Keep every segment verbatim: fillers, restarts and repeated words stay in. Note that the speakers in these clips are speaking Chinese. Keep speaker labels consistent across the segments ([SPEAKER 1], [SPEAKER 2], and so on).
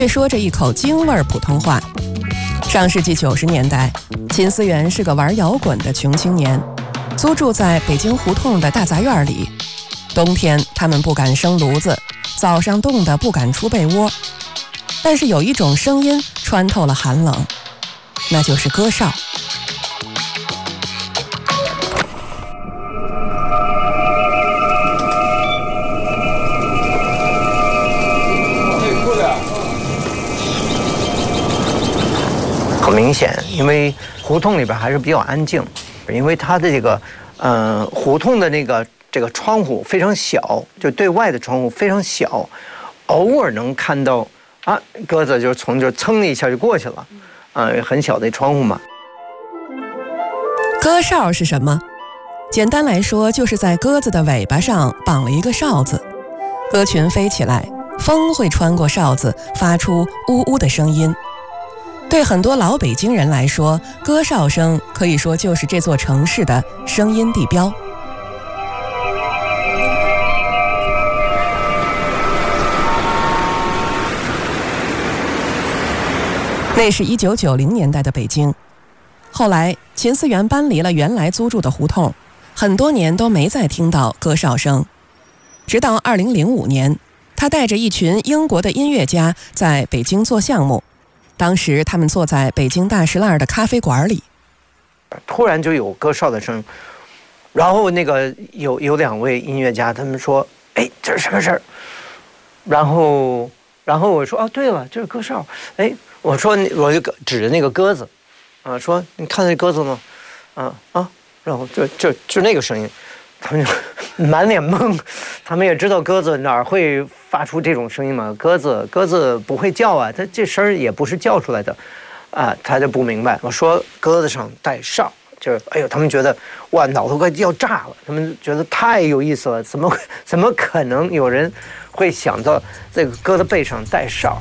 [SPEAKER 1] 却说着一口京味儿普通话。上世纪九十年代，秦思源是个玩摇滚的穷青年，租住在北京胡同的大杂院里。冬天他们不敢生炉子，早上冻得不敢出被窝。但是有一种声音穿透了寒冷，那就是歌哨。
[SPEAKER 2] 很明显，因为胡同里边还是比较安静，因为它的这个，呃，胡同的那个这个窗户非常小，就对外的窗户非常小，偶尔能看到啊，鸽子就从这噌一下就过去了，啊、呃，很小的窗户嘛。
[SPEAKER 1] 歌哨是什么？简单来说，就是在鸽子的尾巴上绑了一个哨子，鸽群飞起来，风会穿过哨子，发出呜呜的声音。对很多老北京人来说，歌哨声可以说就是这座城市的声音地标。那是一九九零年代的北京，后来秦思源搬离了原来租住的胡同，很多年都没再听到歌哨声。直到二零零五年，他带着一群英国的音乐家在北京做项目。当时他们坐在北京大石栏的咖啡馆里，
[SPEAKER 2] 突然就有歌哨的声，然后那个有有两位音乐家，他们说：“哎，这是什么事儿？”然后，然后我说：“哦，对了，这是歌哨。”哎，我说我就指着那个鸽子，啊，说你看那鸽子吗？啊啊，然后就就就那个声音，他们就满脸懵，他们也知道鸽子哪儿会发出这种声音嘛？鸽子鸽子不会叫啊，它这声儿也不是叫出来的，啊，他就不明白。我说鸽子上带哨，就是哎呦，他们觉得哇，脑袋快要炸了，他们觉得太有意思了，怎么怎么可能有人会想到这个鸽子背上带哨？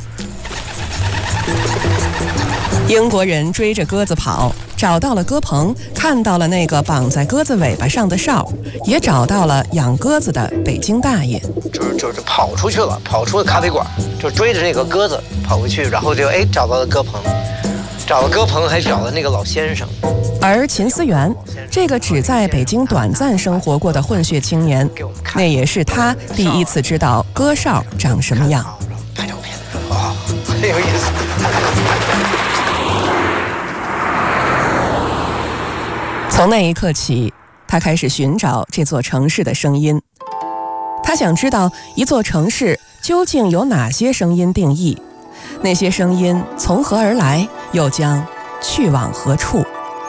[SPEAKER 1] 英国人追着鸽子跑，找到了鸽棚，看到了那个绑在鸽子尾巴上的哨，也找到了养鸽子的北京大爷，
[SPEAKER 2] 就是就是跑出去了，跑出了咖啡馆，就追着那个鸽子跑回去，然后就哎找到了鸽棚，找了鸽棚还找了那个老先生。
[SPEAKER 1] 而秦思源这个只在北京短暂生活过的混血青年，那也是他第一次知道鸽哨长什么样。
[SPEAKER 2] 拍照片，哇，很有意思。
[SPEAKER 1] 从那一刻起，他开始寻找这座城市的声音。他想知道一座城市究竟有哪些声音定义，那些声音从何而来，又将去往何处。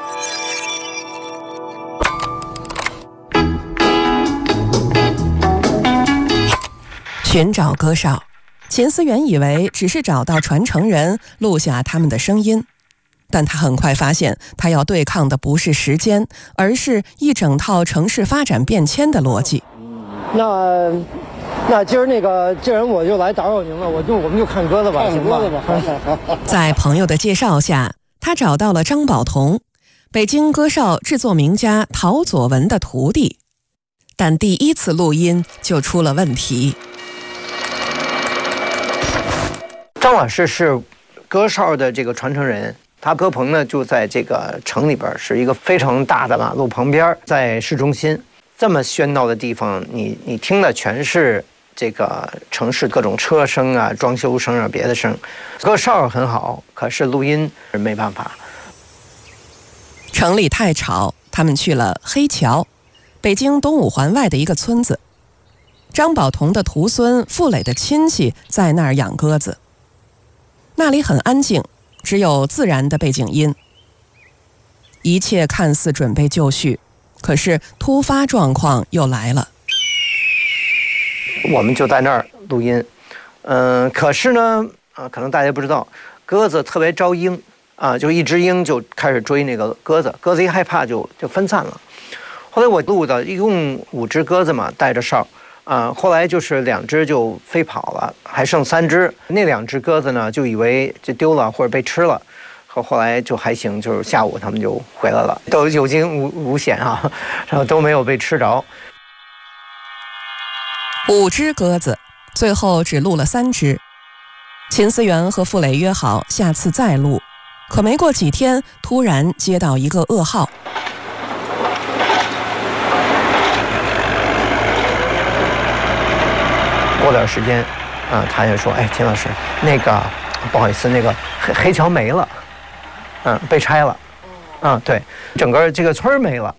[SPEAKER 1] 寻找歌哨，秦思源以为只是找到传承人，录下他们的声音。但他很快发现，他要对抗的不是时间，而是一整套城市发展变迁的逻辑。
[SPEAKER 3] 那那今儿那个，既然我就来打扰您了，我就我们就看鸽子吧，行吧？
[SPEAKER 1] 在朋友的介绍下，他找到了张宝同，北京歌哨制作名家陶佐文的徒弟。但第一次录音就出了问题。
[SPEAKER 2] 张老师是歌哨的这个传承人。他歌棚呢就在这个城里边，是一个非常大的马路旁边，在市中心这么喧闹的地方，你你听的全是这个城市各种车声啊、装修声啊、别的声。歌哨很好，可是录音没办法。
[SPEAKER 1] 城里太吵，他们去了黑桥，北京东五环外的一个村子。张宝同的徒孙傅磊的亲戚在那儿养鸽子，那里很安静。只有自然的背景音，一切看似准备就绪，可是突发状况又来了。
[SPEAKER 2] 我们就在那儿录音，嗯、呃，可是呢，啊、呃，可能大家不知道，鸽子特别招鹰啊、呃，就一只鹰就开始追那个鸽子，鸽子一害怕就就分散了。后来我录的一共五只鸽子嘛，带着哨。啊、呃，后来就是两只就飞跑了，还剩三只。那两只鸽子呢，就以为就丢了或者被吃了，后后来就还行，就是下午他们就回来了，都有惊无无险啊，然后都没有被吃着。
[SPEAKER 1] 五只鸽子，最后只录了三只。 秦思源和傅磊约好下次再录，可没过几天，突然接到一个噩耗。
[SPEAKER 2] 过段时间，啊，他也说，哎，秦老师，那个不好意思，那个黑黑桥没了，嗯，被拆了，啊，对，整个这个村儿没了。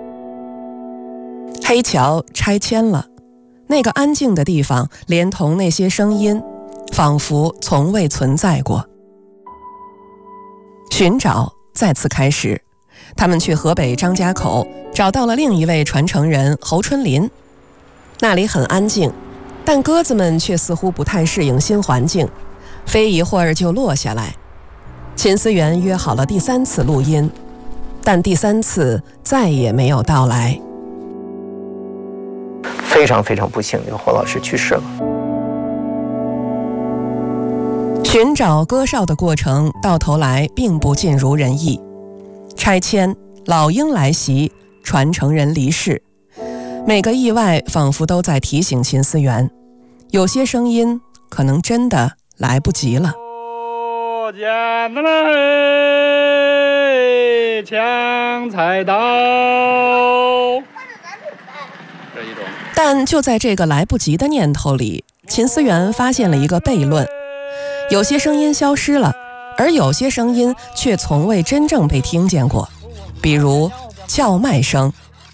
[SPEAKER 1] 黑桥拆迁了，那个安静的地方，连同那些声音，仿佛从未存在过。寻找再次开始，他们去河北张家口，找到了另一位传承人侯春林。那里很安静，但鸽子们却似乎不太适应新环境，飞一会儿就落下来。秦思源约好了第三次录音，但第三次再也没有到来。
[SPEAKER 2] 非常非常不幸，这个侯老师去世了。
[SPEAKER 1] 寻找歌哨的过程到头来并不尽如人意，拆迁、老鹰来袭、传承人离世，每个意外仿佛都在提醒秦思源，有些声音可能真的来不及了。
[SPEAKER 4] 见来抢菜刀，这一种。
[SPEAKER 1] 但就在这个来不及的念头里，秦思源发现了一个悖论。有些声音消失了，而有些声音却从未真正被听见过，比如叫卖声。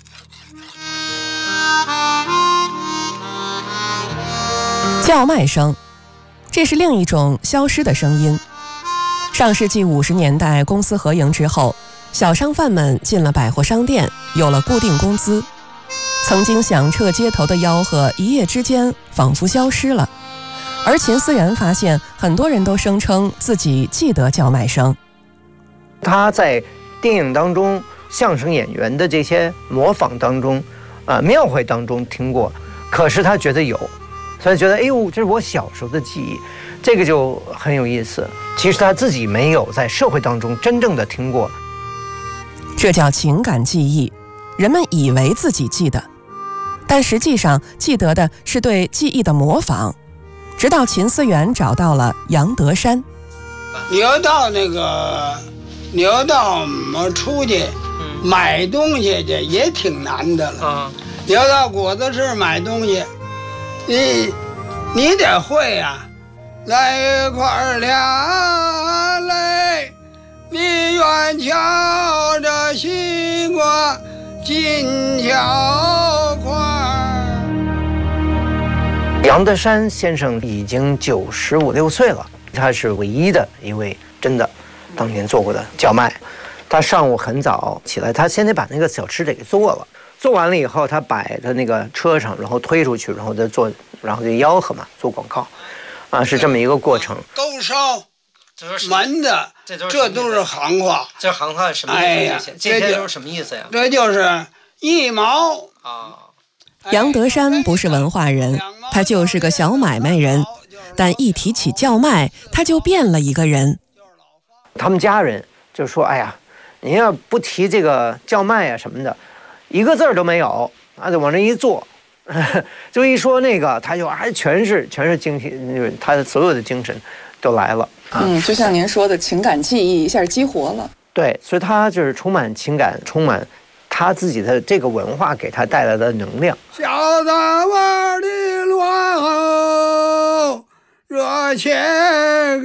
[SPEAKER 1] 叫卖声，这是另一种消失的声音。上世纪五十年代公私合营之后，小商贩们进了百货商店，有了固定工资，曾经响彻街头的吆喝一夜之间仿佛消失了。而秦思源发现，很多人都声称自己记得叫卖声。
[SPEAKER 2] 他在电影当中、相声演员的这些模仿当中，啊，庙会当中听过，可是他觉得有，所以觉得哎呦，这是我小时候的记忆，这个就很有意思。其实他自己没有在社会当中真正的听过，
[SPEAKER 1] 这叫情感记忆。人们以为自己记得，但实际上记得的是对记忆的模仿。直到秦思源找到了杨德山。
[SPEAKER 5] 你要到那个，你要到么出去买东西去也挺难的了。啊，你要到果子市买东西，你你得会呀、啊。来一块俩来，你愿瞧着西瓜金条块。
[SPEAKER 2] 杨德山先生已经九十五六岁了，他是唯一的一位真的当年做过的叫卖。他上午很早起来，他先得把那个小吃得给做了，做完了以后，他摆在那个车上，然后推出去，然后再做，然后就吆喝嘛，做广告，啊，是这么一个过程。
[SPEAKER 5] 兜烧、门的，这都是行话。
[SPEAKER 2] 这行话什么意思？哎呀，这些都是什么意思呀？
[SPEAKER 5] 这就是一毛
[SPEAKER 2] 啊。
[SPEAKER 1] 杨德山不是文化人，他就是个小买卖人，但一提起叫卖，他就变了一个人。
[SPEAKER 2] 他们家人就说：“哎呀，您要不提这个叫卖啊什么的，一个字儿都没有，啊，就往这一坐，就一说那个，他就啊，全是全是精神，他的所有的精神都来了。
[SPEAKER 6] 嗯，就像您说的，情感记忆一下激活了。对，
[SPEAKER 2] 所以他就是充满情感，充满。”他自己的这个文化给他带来的能量。
[SPEAKER 5] 小大碗的乱后热切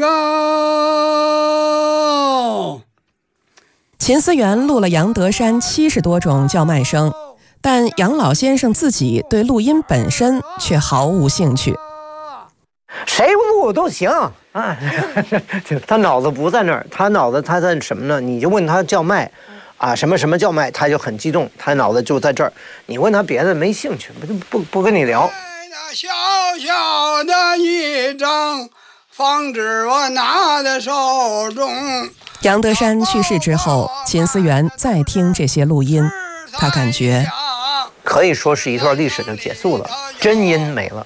[SPEAKER 5] 高。
[SPEAKER 1] 秦思源录了杨德山七十多种叫卖声，但杨老先生自己对录音本身却毫无兴趣。
[SPEAKER 2] 谁录都行啊，他脑子不在那儿，他脑子他在什么呢？你就问他叫卖。啊，什么什么叫卖，他就很激动，他脑子就在这儿。你问他别的没兴趣，不不不跟你聊。
[SPEAKER 5] 那小小的一张方纸我拿在手中。
[SPEAKER 1] 杨德山去世之后，秦思源再听这些录音，他感觉
[SPEAKER 2] 可以说是一段历史就结束了，真音没了。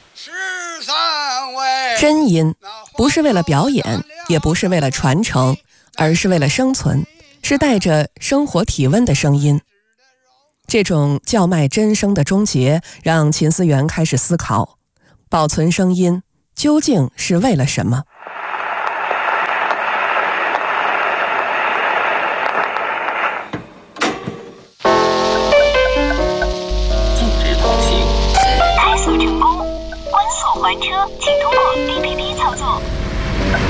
[SPEAKER 1] 真音不是为了表演，也不是为了传承，而是为了生存。是带着生活体温的声音。这种叫卖真声的终结，让秦思源开始思考，保存声音究竟是为了什么？
[SPEAKER 7] 关锁还车，请通过 A P P 操作。